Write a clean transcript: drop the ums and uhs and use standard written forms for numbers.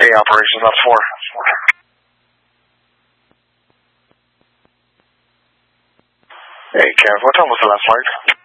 A operations, that's 4. Hey, Kev, what time was the last flight?